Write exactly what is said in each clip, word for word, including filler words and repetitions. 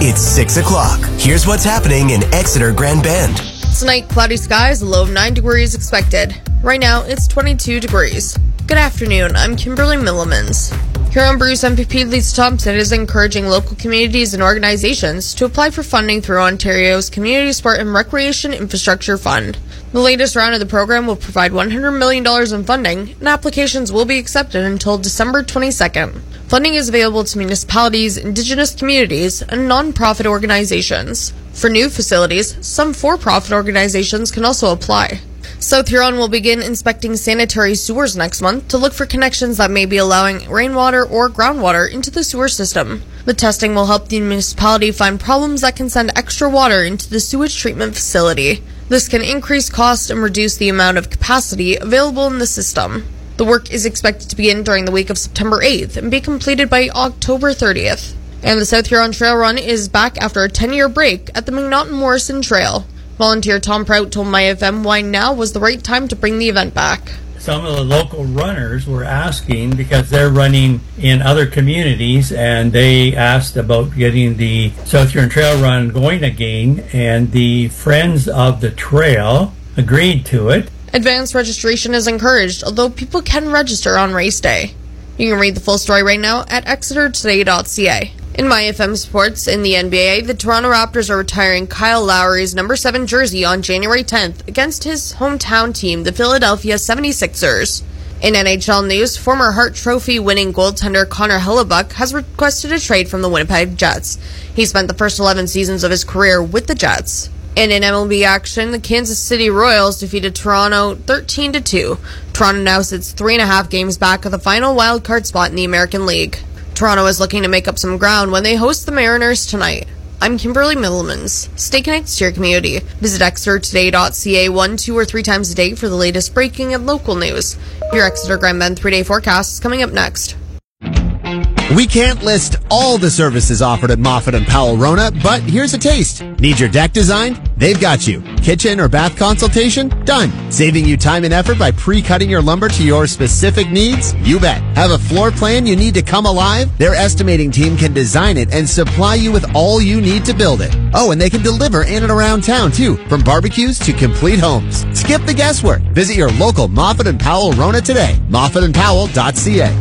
It's six o'clock. Here's what's happening in Exeter Grand Bend. Tonight, cloudy skies, a low of nine degrees expected. Right now, it's twenty-two degrees. Good afternoon, I'm Kimberly Millimans. Here on Bruce, M P P Lisa Thompson is encouraging local communities and organizations to apply for funding through Ontario's Community Sport and Recreation Infrastructure Fund. The latest round of the program will provide one hundred million dollars in funding, and applications will be accepted until December twenty-second. Funding is available to municipalities, Indigenous communities, and non-profit organizations. For new facilities, some for-profit organizations can also apply. South Huron will begin inspecting sanitary sewers next month to look for connections that may be allowing rainwater or groundwater into the sewer system. The testing will help the municipality find problems that can send extra water into the sewage treatment facility. This can increase cost and reduce the amount of capacity available in the system. The work is expected to begin during the week of September eighth and be completed by October thirtieth. And the South Huron Trail Run is back after a ten-year break at the McNaughton Morrison Trail. Volunteer Tom Prout told My F M why now was the right time to bring the event back. Some of the local runners were asking because they're running in other communities, and they asked about getting the South Huron Trail Run going again, and the Friends of the Trail agreed to it. Advanced registration is encouraged, although people can register on race day. You can read the full story right now at exeter today dot c a. In My F M sports, in the N B A, the Toronto Raptors are retiring Kyle Lowry's number seven jersey on January tenth against his hometown team, the Philadelphia seventy-sixers. In N H L news, former Hart Trophy winning goaltender Connor Hellebuyck has requested a trade from the Winnipeg Jets. He spent the first eleven seasons of his career with the Jets. And in M L B action, the Kansas City Royals defeated Toronto thirteen to two. Toronto now sits three and a half games back of the final wild card spot in the American League. Toronto is looking to make up some ground when they host the Mariners tonight. I'm Kimberly Millimans. Stay connected to your community. Visit exeter today dot c a one, two, or three times a day for the latest breaking and local news. Your Exeter Grand Bend three-day forecast is coming up next. We can't list all the services offered at Moffat and Powell Rona, but here's a taste. Need your deck designed? They've got you. Kitchen or bath consultation? Done. Saving you time and effort by pre-cutting your lumber to your specific needs? You bet. Have a floor plan you need to come alive? Their estimating team can design it and supply you with all you need to build it. Oh, and they can deliver in and around town too, from barbecues to complete homes. Skip the guesswork. Visit your local Moffat and Powell Rona today. moffat and powell dot c a.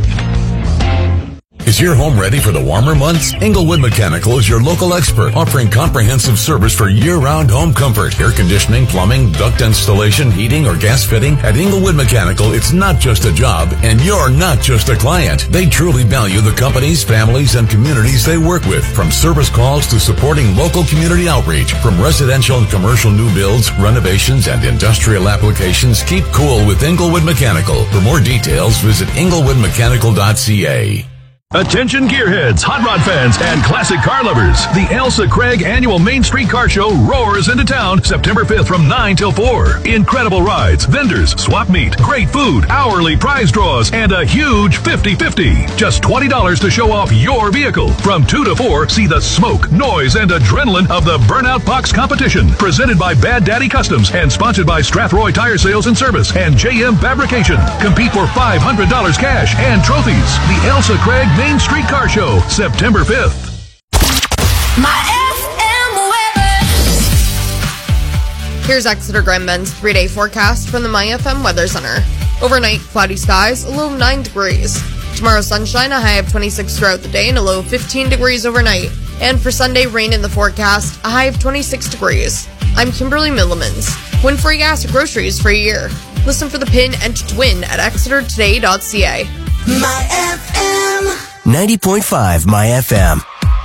Is your home ready for the warmer months? Englewood Mechanical is your local expert, offering comprehensive service for year-round home comfort, air conditioning, plumbing, duct installation, heating, or gas fitting. At Englewood Mechanical, it's not just a job, and you're not just a client. They truly value the companies, families, and communities they work with. From service calls to supporting local community outreach, from residential and commercial new builds, renovations, and industrial applications, keep cool with Englewood Mechanical. For more details, visit englewood mechanical dot c a. Attention gearheads, hot rod fans, and classic car lovers. The Elsa Craig Annual Main Street Car Show roars into town September fifth from nine till four. Incredible rides, vendors, swap meet, great food, hourly prize draws, and a huge fifty fifty. Just twenty dollars to show off your vehicle. From two to four, see the smoke, noise, and adrenaline of the Burnout Box competition. Presented by Bad Daddy Customs and sponsored by Strathroy Tire Sales and Service and J M Fabrication. Compete for five hundred dollars cash and trophies. The Elsa Craig Main Street Car Show, September fifth. My F M weather. Here's Exeter Grand Bend's three-day forecast from the My F M Weather Center. Overnight, cloudy skies, a low of nine degrees. Tomorrow, sunshine, a high of twenty-six throughout the day and a low of fifteen degrees overnight. And for Sunday, rain in the forecast, a high of twenty-six degrees. I'm Kimberly Millimans. Win free gas or groceries for a year. Listen for the pin, enter to win at exeter today dot c a. My F M ninety point five My F M.